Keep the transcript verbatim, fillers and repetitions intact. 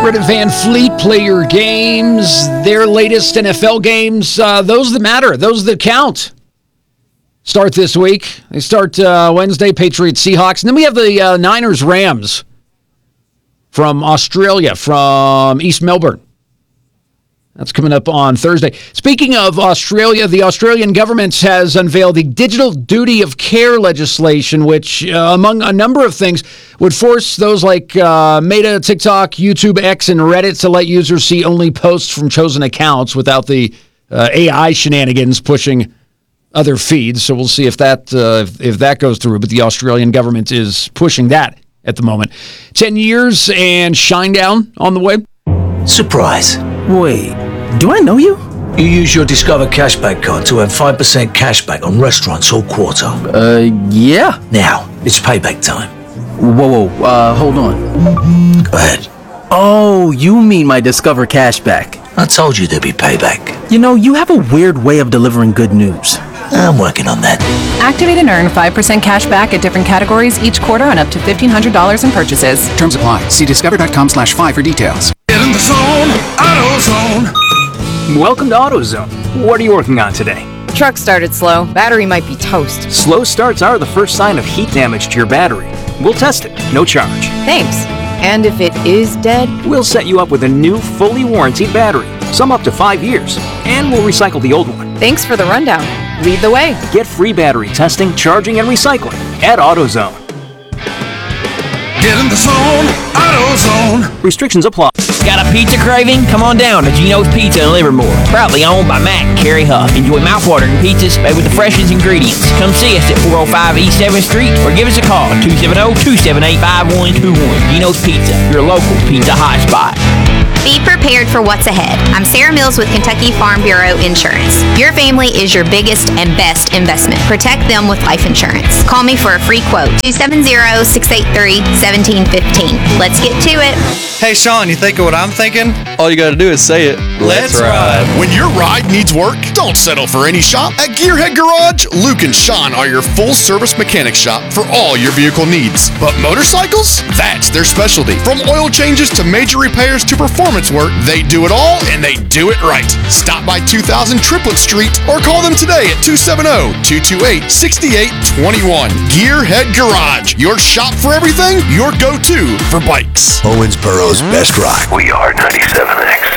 rid of Van Fleet. Play your games. Their latest N F L games. Uh, those that matter. Those that count. Start this week. They start uh, Wednesday, Patriots, Seahawks. And then we have the uh, Niners, Rams from Australia, from East Melbourne. That's coming up on Thursday. Speaking of Australia, the Australian government has unveiled the Digital Duty of Care legislation, which, uh, among a number of things, would force those like uh, Meta, TikTok, YouTube, X, and Reddit to let users see only posts from chosen accounts without the uh, A I shenanigans pushing other feeds. So we'll see if that uh, if, if that goes through. But the Australian government is pushing that at the moment. Ten years and Shinedown on the way. Surprise. Wait, do I know you? You use your Discover Cashback card to earn five percent cashback on restaurants all quarter. Uh, yeah. Now, it's payback time. Whoa, whoa, uh, hold on. Go ahead. Oh, you mean my Discover Cashback. I told you there'd be payback. You know, you have a weird way of delivering good news. I'm working on that. Activate and earn five percent cash back at different categories each quarter on up to fifteen hundred dollars in purchases. Terms apply. See discover.com slash five for details. Get in the zone, AutoZone. Welcome to AutoZone. What are you working on today? Truck started slow. Battery might be toast. Slow starts are the first sign of heat damage to your battery. We'll test it. No charge. Thanks. And if it is dead? We'll set you up with a new, fully warranted battery. Some up to five years. And we'll recycle the old one. Thanks for the rundown. Lead the way. Get free battery testing, charging, and recycling at AutoZone. Get in the zone, AutoZone. Restrictions apply. Got a pizza craving? Come on down to Gino's Pizza in Livermore. Proudly owned by Matt and Carrie Huff. Enjoy mouthwatering pizzas made with the freshest ingredients. Come see us at four oh five East seventh Street or give us a call at two seven zero, two seven eight, five one two one. Gino's Pizza, your local pizza hotspot. Be prepared for what's ahead. I'm Sarah Mills with Kentucky Farm Bureau Insurance. Your family is your biggest and best investment. Protect them with life insurance. Call me for a free quote. two seven zero, six eight three, one seven one five. Let's get to it. Hey, Sean, you think of what I'm thinking? All you gotta do is say it. Let's, Let's ride. ride. When your ride needs work, don't settle for any shop. At Gearhead Garage, Luke and Sean are your full-service mechanic shop for all your vehicle needs. But motorcycles? That's their specialty. From oil changes to major repairs to performance work, they do it all, and they do it right. Stop by two thousand Triplet Street or call them today at two seven zero, two two eight, six eight two one. Gearhead Garage, your shop for everything, your go-to for bikes. Owensboro's best rock. We are ninety-seven X.